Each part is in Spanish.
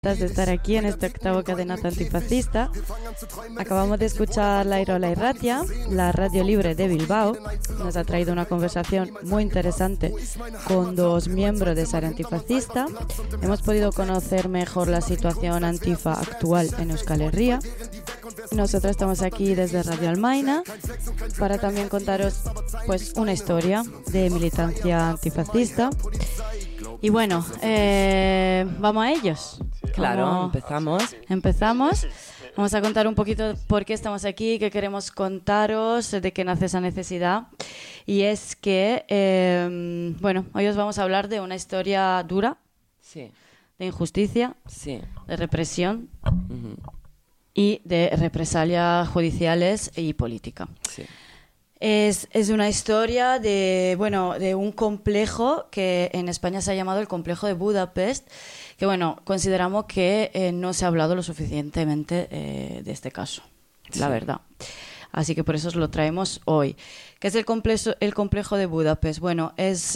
De estar aquí en este octavo cadenazo antifascista. Acabamos de escuchar la Irola Irratia, la radio libre de Bilbao. Nos ha traído una conversación muy interesante con dos miembros de Sare Antifascista. Hemos podido conocer mejor la situación antifa actual en Euskal Herria. Nosotros estamos aquí desde Radio Almaina para también contaros pues una historia de militancia antifascista. Y bueno, vamos a ellos. Claro, empezamos. Vamos a contar un poquito por qué estamos aquí, qué queremos contaros, de qué nace esa necesidad. Y es que, hoy os vamos a hablar de una historia dura, sí, de injusticia, sí, de represión y de represalias judiciales y política. Sí. Es una historia de un complejo que en España se ha llamado el complejo de Budapest, que consideramos que no se ha hablado lo suficientemente de este caso, la verdad. Así que por eso os lo traemos hoy. ¿Qué es el complejo de Budapest? Bueno,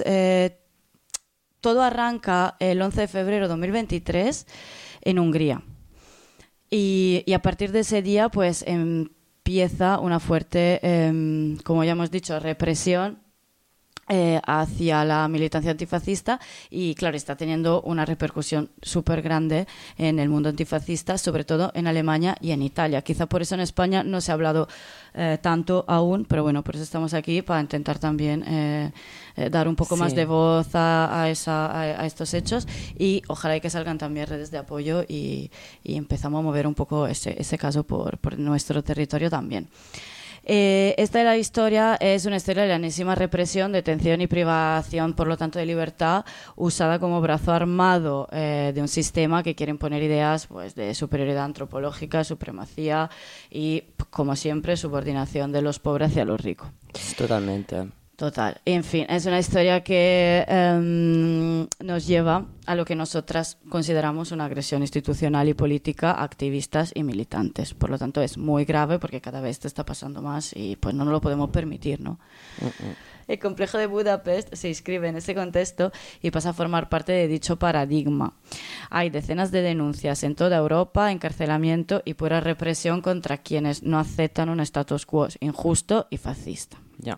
todo arranca el 11 de febrero de 2023 en Hungría. Y a partir de ese día, pues empieza una fuerte, como ya hemos dicho, represión hacia la militancia antifascista y, claro, está teniendo una repercusión súper grande en el mundo antifascista, sobre todo en Alemania y en Italia. Quizá por eso en España no se ha hablado tanto aún, pero bueno, por eso estamos aquí, para intentar también dar un poco más de voz a estos hechos y ojalá que salgan también redes de apoyo y empezamos a mover un poco ese caso por nuestro territorio también. Esta es la historia, es una historia de la enésima represión, detención y privación, por lo tanto, de libertad, usada como brazo armado de un sistema que quiere imponer ideas pues, de superioridad antropológica, supremacía y, como siempre, subordinación de los pobres hacia los ricos. Totalmente. Total. En fin, es una historia que nos lleva a lo que nosotras consideramos una agresión institucional y política a activistas y militantes. Por lo tanto, es muy grave porque cada vez te está pasando más y pues no nos lo podemos permitir, ¿no? El complejo de Budapest se inscribe en ese contexto y pasa a formar parte de dicho paradigma. Hay decenas de denuncias en toda Europa, encarcelamiento y pura represión contra quienes no aceptan un status quo injusto y fascista. Ya.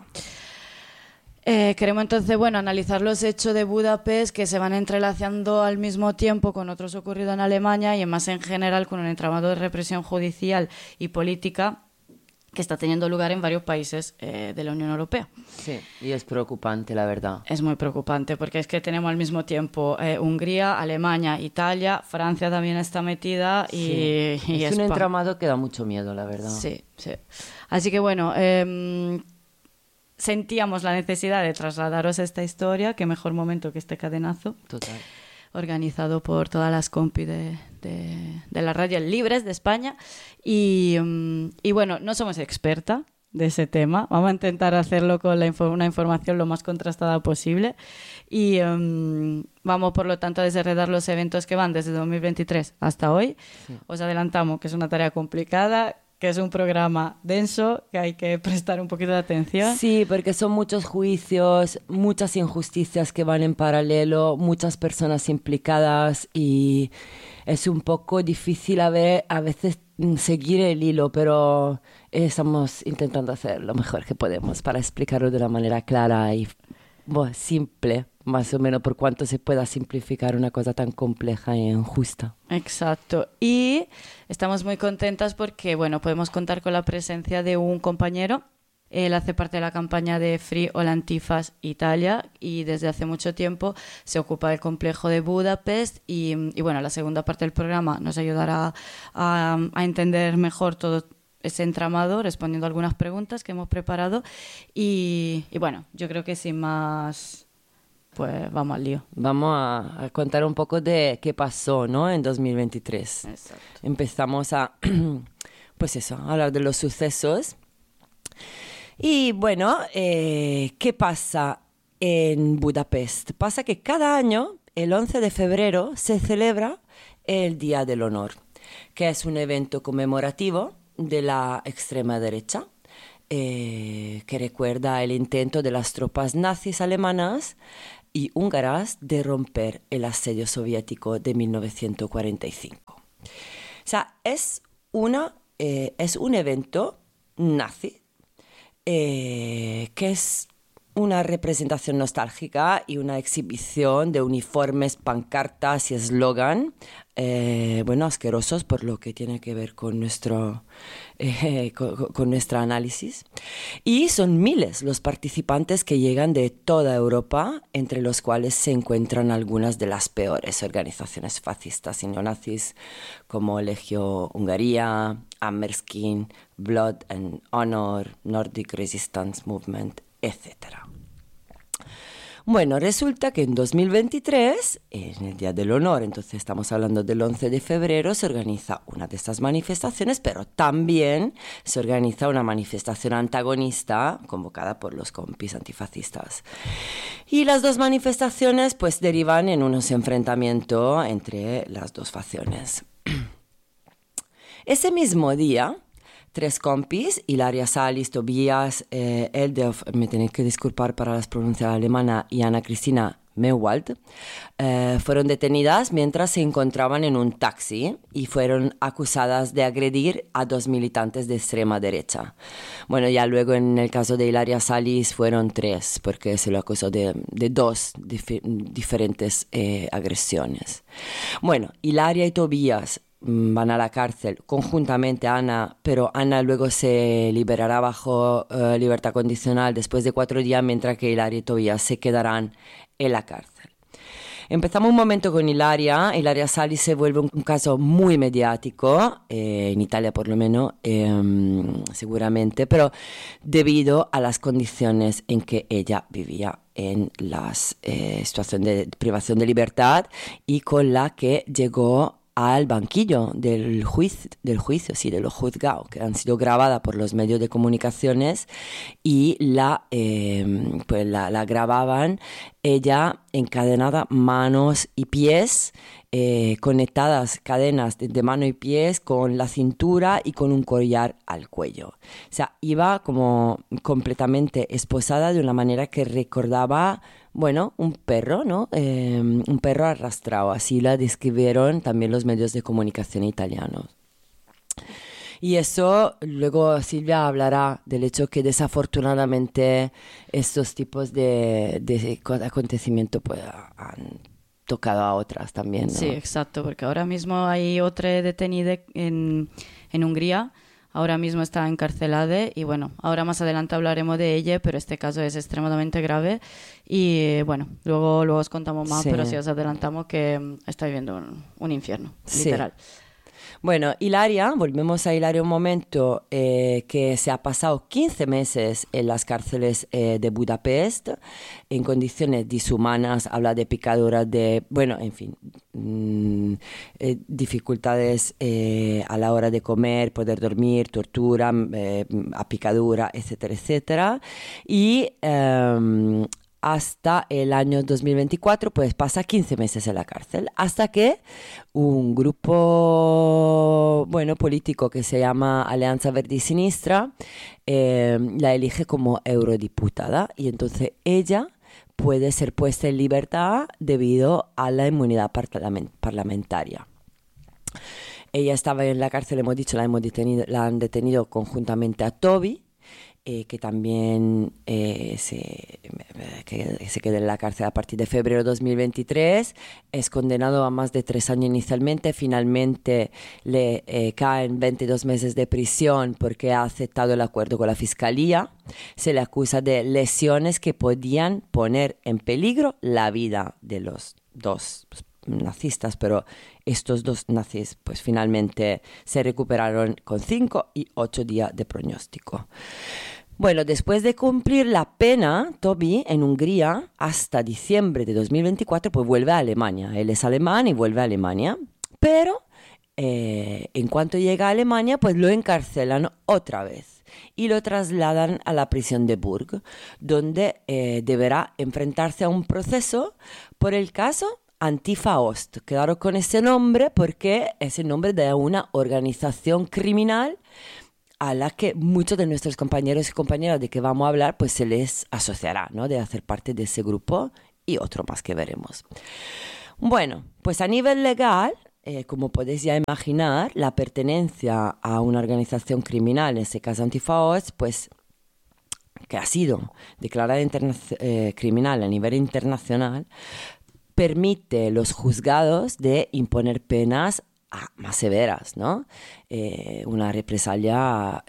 Queremos entonces, analizar los hechos de Budapest que se van entrelazando al mismo tiempo con otros ocurridos en Alemania y más en general con un entramado de represión judicial y política que está teniendo lugar en varios países de la Unión Europea. Sí, y es preocupante, la verdad. Es muy preocupante porque es que tenemos al mismo tiempo Hungría, Alemania, Italia, Francia también está metida y es un entramado que da mucho miedo, la verdad. Sí. Así que sentíamos la necesidad de trasladaros esta historia, qué mejor momento que este cadenazo. Total. Organizado por todas las compis de las radios libres de España. Y no somos expertas de ese tema. Vamos a intentar hacerlo con una información lo más contrastada posible. Y vamos, por lo tanto, a desheredar los eventos que van desde 2023 hasta hoy. Sí. Os adelantamos que es una tarea complicada, que es un programa denso, que hay que prestar un poquito de atención. Sí, porque son muchos juicios, muchas injusticias que van en paralelo, muchas personas implicadas y es un poco difícil a veces seguir el hilo, pero estamos intentando hacer lo mejor que podemos para explicarlo de una manera clara y simple, más o menos por cuanto se pueda simplificar una cosa tan compleja e injusta. Exacto. Y estamos muy contentas porque, podemos contar con la presencia de un compañero. Él hace parte de la campaña de Free All Antifas Italia y desde hace mucho tiempo se ocupa del complejo de Budapest y la segunda parte del programa nos ayudará a entender mejor todo ese entramado, respondiendo a algunas preguntas que hemos preparado y yo creo que sin más, pues vamos al lío. Vamos a contar un poco de qué pasó, ¿no? En 2023. Exacto. Empezamos a hablar de los sucesos. Y ¿qué pasa en Budapest? Pasa que cada año, el 11 de febrero, se celebra el Día del Honor, que es un evento conmemorativo de la extrema derecha, que recuerda el intento de las tropas nazis alemanas y húngaras de romper el asedio soviético de 1945. O sea, es un evento nazi que es una representación nostálgica y una exhibición de uniformes, pancartas y eslogan, asquerosos por lo que tiene que ver con nuestro análisis. Y son miles los participantes que llegan de toda Europa, entre los cuales se encuentran algunas de las peores organizaciones fascistas y neonazis, como Legio Hungaria, Hammerskin, Blood and Honor, Nordic Resistance Movement, etc. Bueno, resulta que en 2023, en el Día del Honor, entonces estamos hablando del 11 de febrero, se organiza una de estas manifestaciones, pero también se organiza una manifestación antagonista convocada por los compis antifascistas. Y las dos manifestaciones pues derivan en unos enfrentamientos entre las dos facciones. Ese mismo día, 3 compis, Ilaria Salis, Tobias Eldhoff, me tenéis que disculpar para las pronuncias alemanas, y Ana Cristina Mewald, fueron detenidas mientras se encontraban en un taxi y fueron acusadas de agredir a 2 militantes de extrema derecha. Bueno, ya luego en el caso de Ilaria Salis fueron 3, porque se lo acusó de 2 diferentes agresiones. Bueno, Ilaria y Tobias van a la cárcel conjuntamente, Ana, pero Ana luego se liberará bajo libertad condicional después de 4 días, mientras que Ilaria y Tobias se quedarán en la cárcel. Empezamos un momento con Ilaria. Ilaria Salis se vuelve un caso muy mediático, en Italia por lo menos, seguramente, pero debido a las condiciones en que ella vivía en la situación de privación de libertad y con la que llegó al banquillo del juicio, de los juzgados, que han sido grabadas por los medios de comunicaciones y la grababan ella encadenada manos y pies, conectadas cadenas de mano y pies con la cintura y con un collar al cuello. O sea, iba como completamente esposada de una manera que recordaba, bueno, un perro, ¿no? Un perro arrastrado, así la describieron también los medios de comunicación italianos. Y eso, luego Silvia hablará del hecho que desafortunadamente estos tipos de acontecimientos pues, han tocado a otras también, ¿no? Sí, exacto, porque ahora mismo hay otra detenida en Hungría. Ahora mismo está encarcelada y bueno, ahora más adelante hablaremos de ella, pero este caso es extremadamente grave y bueno, luego os contamos más, sí. Pero sí os adelantamos que está viviendo un infierno, literal. Sí. Bueno, Ilaria, volvemos a Ilaria un momento, que se ha pasado 15 meses en las cárceles de Budapest, en condiciones dishumanas, habla de picaduras, en fin, dificultades a la hora de comer, poder dormir, tortura, a picadura, etcétera, etcétera. Y hasta el año 2024, pues pasa 15 meses en la cárcel, hasta que un grupo político que se llama Alianza Verde y Sinistra la elige como eurodiputada y entonces ella puede ser puesta en libertad debido a la inmunidad parlamentaria. Ella estaba en la cárcel, hemos dicho, la han detenido conjuntamente a Toby, que también se queda en la cárcel a partir de febrero de 2023, es condenado a más de 3 años inicialmente, finalmente le caen 22 meses de prisión porque ha aceptado el acuerdo con la fiscalía, se le acusa de lesiones que podían poner en peligro la vida de los 2 nazistas, pero estos 2 nazis pues finalmente se recuperaron con 5 y 8 días de pronóstico. Bueno, después de cumplir la pena, Toby en Hungría hasta diciembre de 2024 pues vuelve a Alemania. Él es alemán y vuelve a Alemania, pero en cuanto llega a Alemania pues lo encarcelan otra vez y lo trasladan a la prisión de Burg, donde deberá enfrentarse a un proceso por el caso Antifa Ost. Quedaron con ese nombre porque es el nombre de una organización criminal a la que muchos de nuestros compañeros y compañeras de que vamos a hablar pues se les asociará, ¿no? De hacer parte de ese grupo y otro más que veremos. Bueno, pues a nivel legal, como podéis ya imaginar, la pertenencia a una organización criminal, en este caso Antifa-Oz, pues que ha sido declarada criminal a nivel internacional, permite los juzgados de imponer penas más severas, ¿no? Una represalia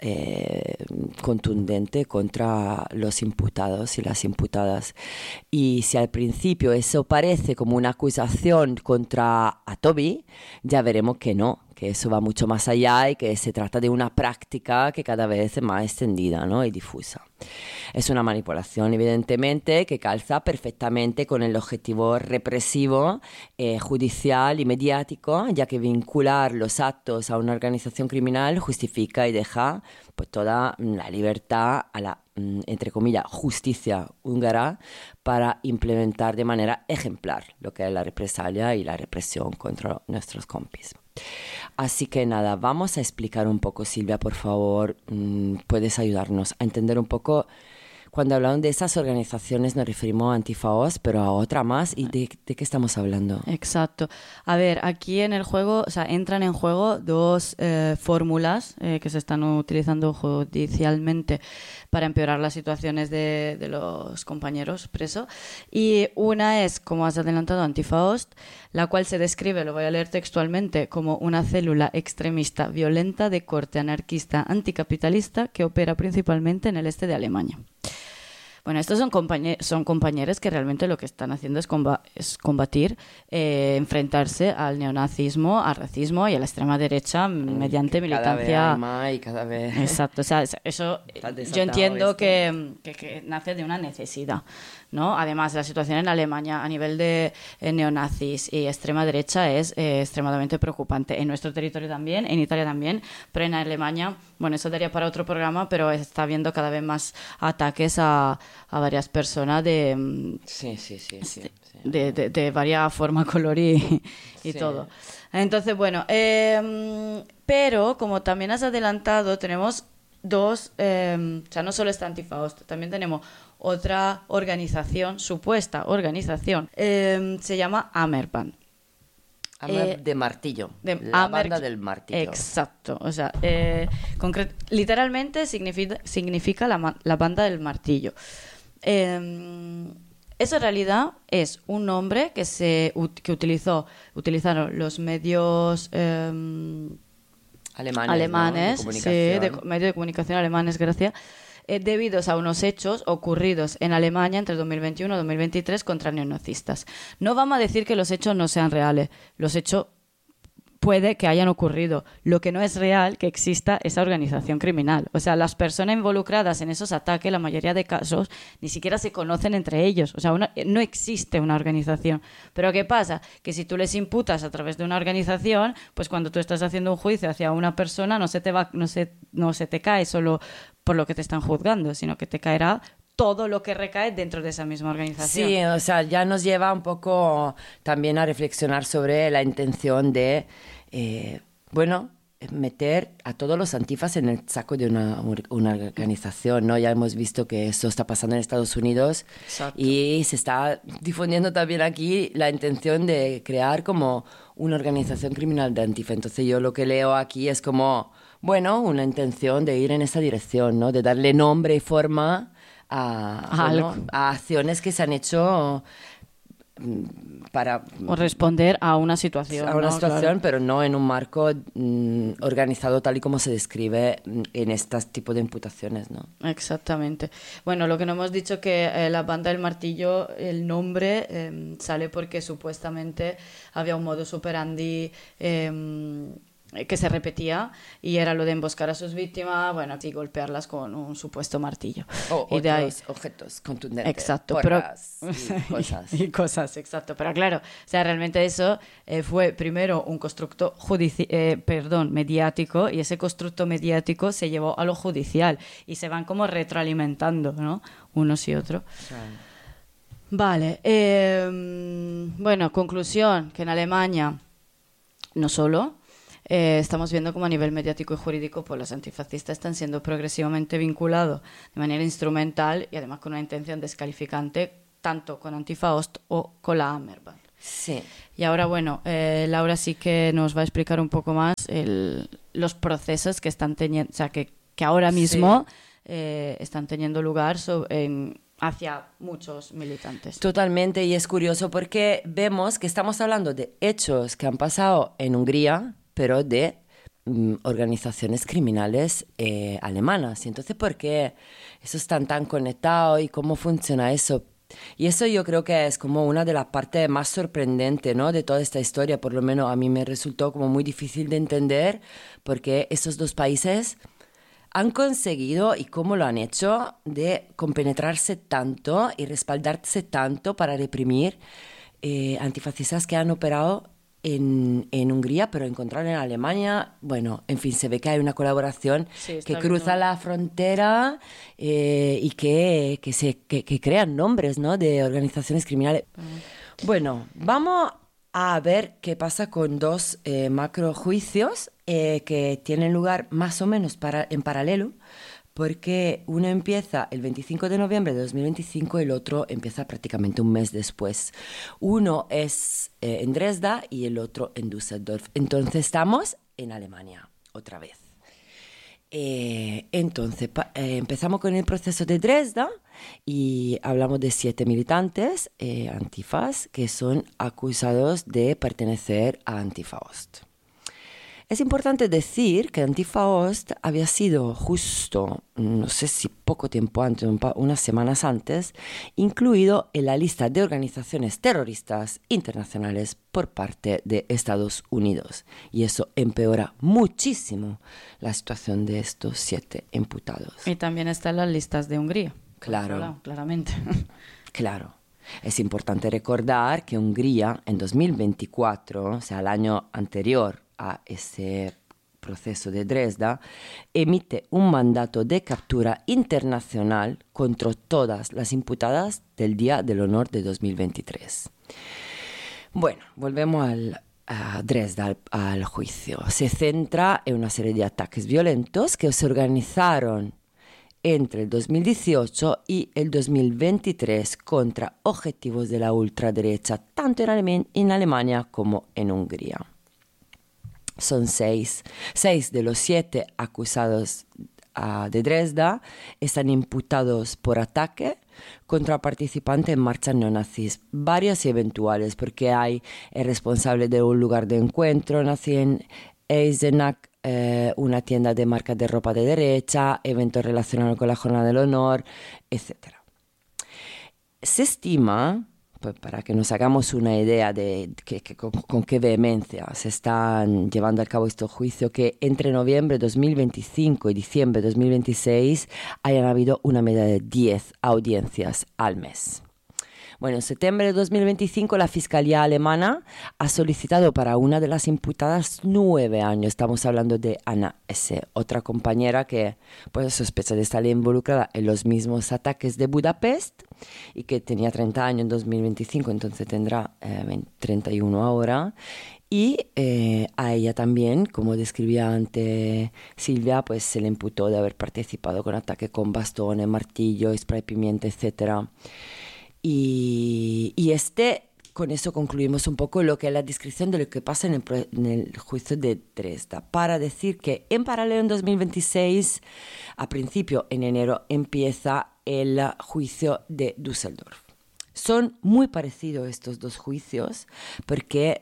contundente contra los imputados y las imputadas. Y si al principio eso parece como una acusación contra a Toby, ya veremos que no, que eso va mucho más allá y que se trata de una práctica que cada vez es más extendida, ¿no? Y difusa. Es una manipulación, evidentemente, que calza perfectamente con el objetivo represivo, judicial y mediático, ya que vincular los actos a una organización criminal justifica y deja pues, toda la libertad a la, entre comillas, justicia húngara para implementar de manera ejemplar lo que es la represalia y la represión contra nuestros compis. Así que nada, vamos a explicar un poco, Silvia, por favor, puedes ayudarnos a entender un poco. Cuando hablamos de esas organizaciones nos referimos a Antifa-Oz, pero a otra más. ¿Y de qué estamos hablando? Exacto. A ver, aquí en el juego, o sea, entran en juego dos fórmulas que se están utilizando judicialmente para empeorar las situaciones de los compañeros presos. Y una es, como has adelantado, Antifa-Oz, la cual se describe, lo voy a leer textualmente, como una célula extremista violenta de corte anarquista anticapitalista que opera principalmente en el este de Alemania. Bueno, estos son compañeros que realmente lo que están haciendo es combatir, enfrentarse al neonazismo, al racismo y a la extrema derecha mediante militancia. Cada vez hay más y cada vez... Exacto, o sea, eso yo entiendo que nace de una necesidad, ¿no? Además, la situación en Alemania a nivel de neonazis y extrema derecha es extremadamente preocupante. En nuestro territorio también, en Italia también, pero en Alemania, bueno, eso daría para otro programa, pero está habiendo cada vez más ataques a varias personas de varias formas, color y todo. Entonces, bueno, pero como también has adelantado, tenemos dos, o sea, no solo está Antifa-Oz, también tenemos otra organización, supuesta organización, se llama Hammerband. De martillo, la banda del martillo. Exacto, o sea, literalmente significa la banda del martillo. Eso en realidad es un nombre que utilizaron los medios alemanes, ¿no? medios de comunicación alemanes, gracias, debido a unos hechos ocurridos en Alemania entre 2021 y 2023 contra neonazistas. No vamos a decir que los hechos no sean reales, los hechos puede que hayan ocurrido. Lo que no es real que exista esa organización criminal. O sea, las personas involucradas en esos ataques, la mayoría de casos, ni siquiera se conocen entre ellos. O sea, no existe una organización. Pero ¿qué pasa? Que si tú les imputas a través de una organización, pues cuando tú estás haciendo un juicio hacia una persona, no se te cae solo por lo que te están juzgando, sino que te caerá todo lo que recae dentro de esa misma organización. Sí, o sea, ya nos lleva un poco también a reflexionar sobre la intención de, meter a todos los antifas en el saco de una organización, ¿no? Ya hemos visto que esto está pasando en Estados Unidos. Exacto. Y se está difundiendo también aquí la intención de crear como una organización criminal de antifa. Entonces yo lo que leo aquí es como, bueno, una intención de ir en esa dirección, ¿no? De darle nombre y forma a acciones que se han hecho para responder a una situación. A una situación, claro. Pero no en un marco organizado tal y como se describe en este tipo de imputaciones, ¿no? Exactamente. Bueno, lo que no hemos dicho que la banda del martillo, el nombre sale porque supuestamente había un modus operandi que se repetía y era lo de emboscar a sus víctimas, bueno, y golpearlas con un supuesto martillo. Y de ahí objetos contundentes. Exacto, y cosas. Y cosas, exacto. Pero claro, o sea, realmente eso fue primero un constructo mediático, y ese constructo mediático se llevó a lo judicial y se van como retroalimentando, ¿no? Unos y otros. Claro. Vale. Bueno, conclusión, que en Alemania no solo estamos viendo como a nivel mediático y jurídico pues los antifascistas están siendo progresivamente vinculados de manera instrumental y además con una intención descalificante tanto con Antifa Ost o con la Hammerband. Sí. Y ahora, bueno, Laura sí que nos va a explicar un poco más los procesos que están teniendo, o sea, que ahora mismo están teniendo lugar hacia muchos militantes. Totalmente, y es curioso porque vemos que estamos hablando de hechos que han pasado en Hungría, pero de organizaciones criminales alemanas. Y entonces, ¿por qué eso están tan conectados y cómo funciona eso? Y eso yo creo que es como una de las partes más sorprendentes, ¿no?, de toda esta historia. Por lo menos a mí me resultó como muy difícil de entender porque esos dos países han conseguido, y cómo lo han hecho, de compenetrarse tanto y respaldarse tanto para reprimir antifascistas que han operado en Hungría, pero encontrar en Alemania, bueno, en fin, se ve que hay una colaboración que cruza la frontera y que crean nombres, ¿no?, de organizaciones criminales. Bueno, vamos a ver qué pasa con dos macrojuicios que tienen lugar más o menos en paralelo, porque uno empieza el 25 de noviembre de 2025 y el otro empieza prácticamente un mes después. Uno es en Dresda y el otro en Düsseldorf. Entonces estamos en Alemania otra vez. Entonces empezamos con el proceso de Dresda y hablamos de 7 militantes antifas que son acusados de pertenecer a Antifa Ost. Es importante decir que Antifa Ost había sido justo, no sé si poco tiempo antes, unas semanas antes, incluido en la lista de organizaciones terroristas internacionales por parte de Estados Unidos. Y eso empeora muchísimo la situación de estos 7 imputados. Y también están las listas de Hungría. Claro. Lado, claramente. Claro. Es importante recordar que Hungría en 2024, o sea, el año anterior a ese proceso de Dresda, emite un mandato de captura internacional contra todas las imputadas del Día del Honor de 2023. Bueno, volvemos a Dresda, al juicio. Se centra en una serie de ataques violentos que se organizaron entre el 2018 y el 2023 contra objetivos de la ultraderecha, tanto en Alemania como en Hungría. Son 6 de los 7 acusados de Dresda están imputados por ataque contra participantes en marchas neonazis, varias y eventuales, porque hay el responsable de un lugar de encuentro nazi en Eisenach, una tienda de marcas de ropa de derecha, eventos relacionados con la Jornada del Honor, etc. Se estima, pues para que nos hagamos una idea de con qué vehemencia se están llevando a cabo estos juicios, que entre noviembre de 2025 y diciembre de 2026 hayan habido una media de 10 audiencias al mes. Bueno, en septiembre de 2025 la Fiscalía alemana ha solicitado para una de las imputadas 9 años. Estamos hablando de Anna S., otra compañera que pues, sospecha de estar involucrada en los mismos ataques de Budapest y que tenía 30 años en 2025, entonces tendrá 31 ahora. Y a ella también, como describía antes Silvia, pues se le imputó de haber participado con ataques con bastones, martillo, spray pimienta, etc. Y con eso concluimos un poco lo que es la descripción de lo que pasa en el juicio de Dresda, para decir que en paralelo en 2026, a principio en enero, empieza el juicio de Düsseldorf. Son muy parecidos estos dos juicios porque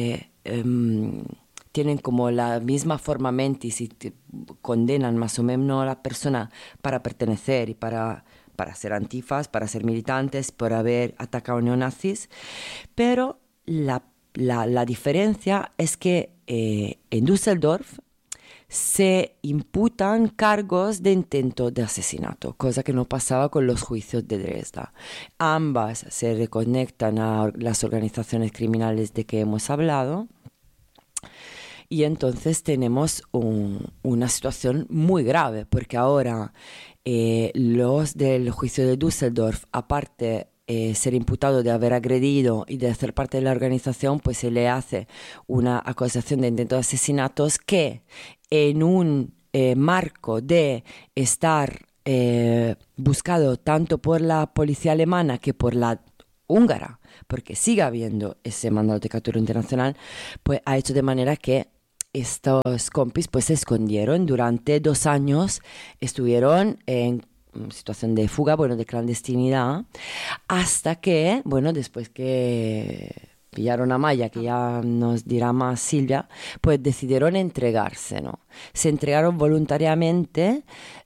tienen como la misma forma mentis y condenan más o menos a la persona para pertenecer y para ser antifas, para ser militantes, por haber atacado neonazis, pero la diferencia es que en Düsseldorf se imputan cargos de intento de asesinato, cosa que no pasaba con los juicios de Dresda. Ambas se reconectan a las organizaciones criminales de que hemos hablado. Y entonces tenemos una situación muy grave, porque ahora los del juicio de Düsseldorf, aparte ser imputado de haber agredido y de hacer parte de la organización, pues se le hace una acusación de intento de asesinatos que en un marco de estar buscado tanto por la policía alemana que por la húngara, porque sigue habiendo ese mandato de captura internacional, pues ha hecho de manera que estos compis pues se escondieron durante 2 años, estuvieron en situación de fuga, bueno, de clandestinidad, hasta que, bueno, después que pillaron a Maya, que ya nos dirá más Silvia, pues decidieron entregarse, ¿no? Se entregaron voluntariamente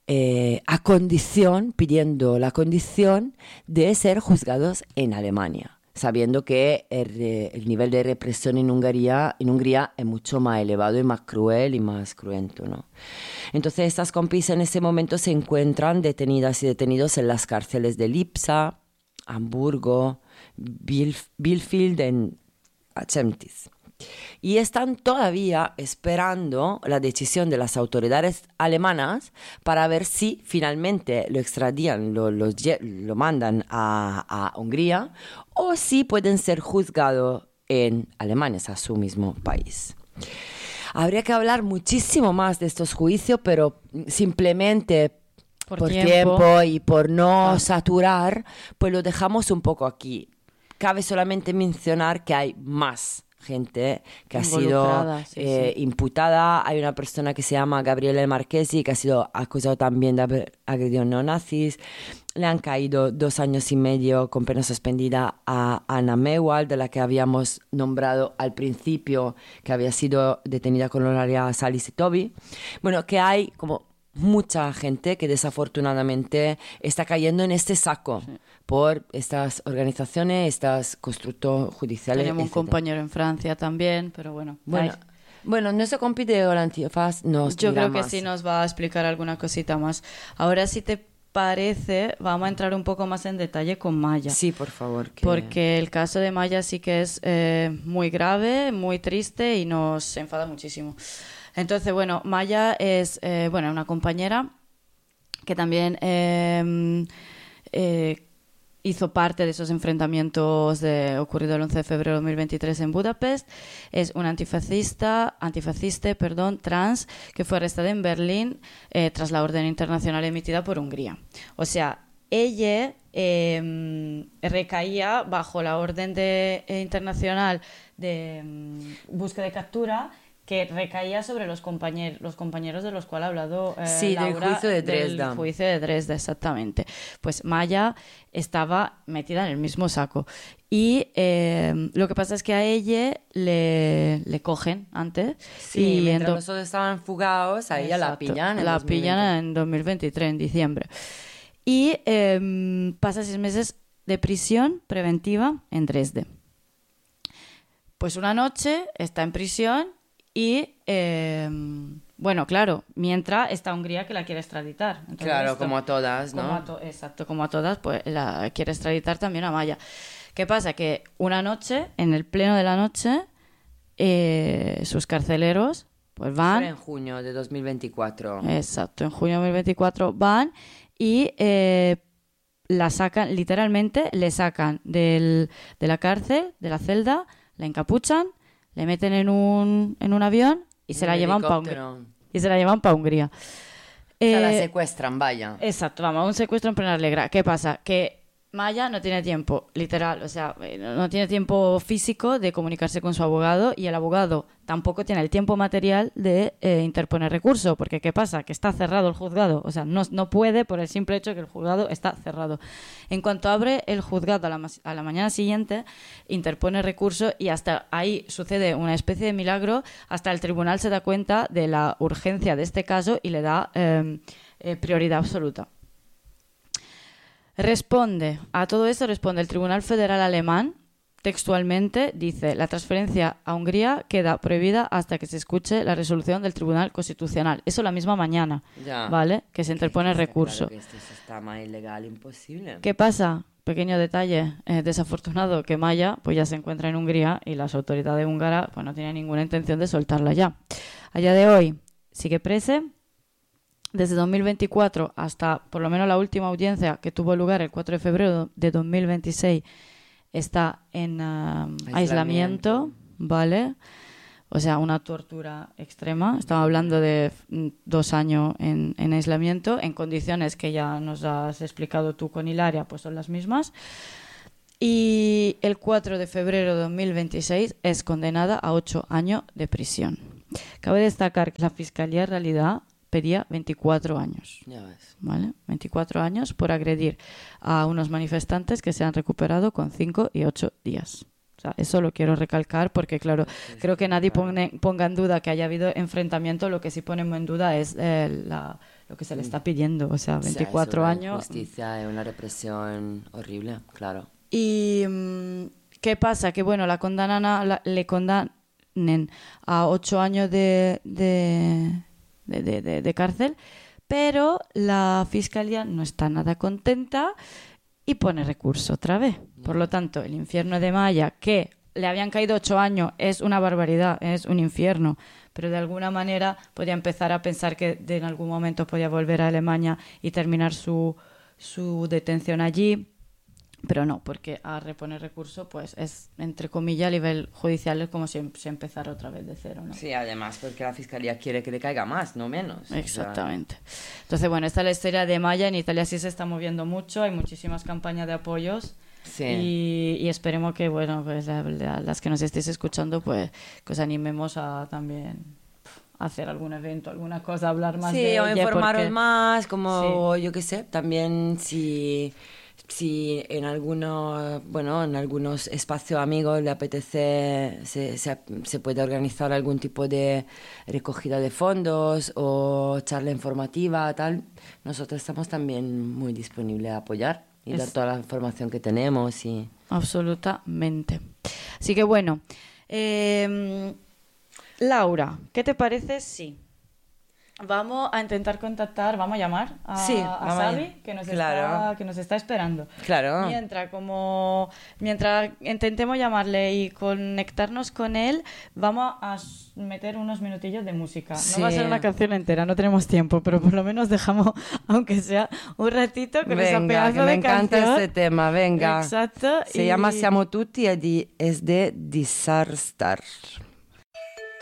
a condición, pidiendo la condición de ser juzgados en Alemania, sabiendo que el nivel de represión en Hungría es mucho más elevado y más cruel y más cruento, ¿no? Entonces estas compis en ese momento se encuentran detenidas y detenidos en las cárceles de Lipsa, Hamburgo, Bielefeld en Chemnitz. Y están todavía esperando la decisión de las autoridades alemanas para ver si finalmente lo extraditan, lo mandan a Hungría, o si pueden ser juzgados en Alemania, a su mismo país. Habría que hablar muchísimo más de estos juicios, pero simplemente por tiempo y por no saturar, pues lo dejamos un poco aquí. Cabe solamente mencionar que hay más gente que ha sido imputada. Hay una persona que se llama Gabriele Marchesi, que ha sido acusado también de haber agredido neonazis. Le han caído 2 años y medio con pena suspendida a Anna Mewald, de la que habíamos nombrado al principio, que había sido detenida con honoraria Salis y Toby. Bueno, que hay como mucha gente que desafortunadamente está cayendo en este saco por estas organizaciones, estas constructos judiciales. Tenemos un compañero en Francia también, pero bueno. Bueno, nuestro compi de Olantifaz nos Yo creo que más. sí nos va a explicar alguna cosita más. Ahora, si te parece, vamos a entrar un poco más en detalle con Maya. Sí, por favor. Porque el caso de Maya sí que es muy grave, muy triste y nos enfada muchísimo. Entonces, bueno, Maya es una compañera que también hizo parte de esos enfrentamientos ocurrido el 11 de febrero de 2023 en Budapest. Es una antifascista, trans, que fue arrestada en Berlín tras la orden internacional emitida por Hungría. O sea, ella recaía bajo la orden internacional de búsqueda y captura, que recaía sobre los compañeros de los cuales ha hablado Laura, del juicio de Dresda. Del juicio de Dresda, exactamente. Pues Maya estaba metida en el mismo saco. Y lo que pasa es que a ella le cogen antes. Sí, y mientras nosotros estaban fugados, a ella la pillan. La pillan en 2023, en diciembre. Y pasa 6 meses de prisión preventiva en Dresde. Pues una noche está en prisión. Y, claro, mientras está Hungría que la quiere extraditar. Entonces, claro, como a todas, ¿no? Como a todas, pues la quiere extraditar también a Maya. ¿Qué pasa? Que una noche, en el pleno de la noche, sus carceleros pues van... Fue en junio de 2024. Exacto, en junio de 2024 van y la sacan, literalmente, le sacan de la cárcel, de la celda, la encapuchan, le meten en un avión y se la llevan para Hungría. O sea, la secuestran, vaya. Exacto, vamos, un secuestro en plena legra. ¿Qué pasa? Que Maya no tiene tiempo, literal, o sea, no tiene tiempo físico de comunicarse con su abogado, y el abogado tampoco tiene el tiempo material de interponer recurso, porque ¿qué pasa? Que está cerrado el juzgado, o sea, no puede por el simple hecho de que el juzgado está cerrado. En cuanto abre el juzgado a la mañana siguiente, interpone recurso y hasta ahí sucede una especie de milagro, hasta el tribunal se da cuenta de la urgencia de este caso y le da prioridad absoluta. A todo esto responde el Tribunal Federal Alemán, textualmente dice: la transferencia a Hungría queda prohibida hasta que se escuche la resolución del Tribunal Constitucional. Eso la misma mañana, ¿vale? Que se interpone recurso. Claro que esto está más ilegal, imposible. ¿Qué pasa? Pequeño detalle desafortunado, que Maya pues ya se encuentra en Hungría y las autoridades húngaras pues no tienen ninguna intención de soltarla ya. A día de hoy sigue presa. Desde 2024 hasta por lo menos la última audiencia, que tuvo lugar el 4 de febrero de 2026, está en aislamiento, ¿vale? O sea, una tortura extrema. Estamos hablando de 2 años en aislamiento, en condiciones que ya nos has explicado tú con Hilaria, pues son las mismas. Y el 4 de febrero de 2026 es condenada a 8 años de prisión. Cabe destacar que la Fiscalía en realidad pedía 24 años. Ya ves. ¿Vale? 24 años por agredir a unos manifestantes que se han recuperado con 5 y 8 días. O sea, eso lo quiero recalcar porque, claro, creo que nadie ponga en duda que haya habido enfrentamiento. Lo que sí ponemos en duda es lo que se le está pidiendo. O sea, 24 años. Justicia es una represión horrible, claro. ¿Y qué pasa? Que, bueno, le condanen a 8 años de cárcel, pero la Fiscalía no está nada contenta y pone recurso otra vez. Por lo tanto, el infierno de Maya, que le habían caído 8 años, es una barbaridad, es un infierno, pero de alguna manera podía empezar a pensar que en algún momento podía volver a Alemania y terminar su detención allí. Pero no, porque a reponer recurso, pues es, entre comillas, a nivel judicial, es como si empezara otra vez de cero, ¿no? Sí, además, porque la Fiscalía quiere que le caiga más, no menos. Exactamente. O sea... Entonces, bueno, esta es la historia de Maya. En Italia sí se está moviendo mucho, hay muchísimas campañas de apoyos. Sí. Y esperemos que, bueno, pues las que nos estéis escuchando, pues que os animemos a también hacer algún evento, alguna cosa, hablar más de ella. Sí, o informaros porque... más, como, yo qué sé, también si en algunos espacios amigos le apetece, se puede organizar algún tipo de recogida de fondos o charla informativa, tal, nosotros estamos también muy disponibles a apoyar y dar toda la información que tenemos. Absolutamente. Así que bueno, Laura, ¿qué te parece si vamos a intentar contactar, vamos a llamar a Xavi, que nos está esperando? Claro. Mientras intentemos llamarle y conectarnos con él, vamos a meter unos minutillos de música. Sí. No va a ser una canción entera, no tenemos tiempo, pero por lo menos dejamos, aunque sea un ratito, con esa pedazo de me encanta canción. este tema, venga. Exacto. Se llama Siamo Tutti, es de Disaster.